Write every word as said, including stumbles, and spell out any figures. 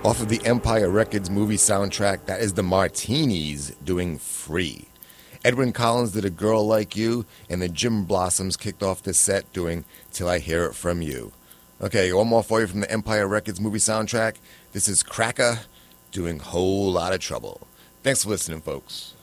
Off of the Empire Records movie soundtrack, that is the Martinis doing Free. Edwyn Collins did A Girl Like You, and the Jim Blossoms kicked off the set doing Till I Hear It From You. Okay, one more for you from the Empire Records movie soundtrack. This is Cracker doing Whole Lot of Trouble. Thanks for listening, folks.